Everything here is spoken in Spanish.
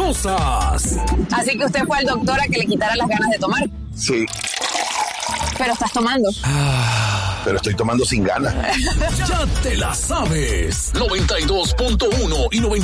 cosas. Así que usted fue al doctor a que le quitara las ganas de tomar. Sí. Pero estás tomando. Pero estoy tomando sin ganas. Ya te la sabes. 92.1 y 92.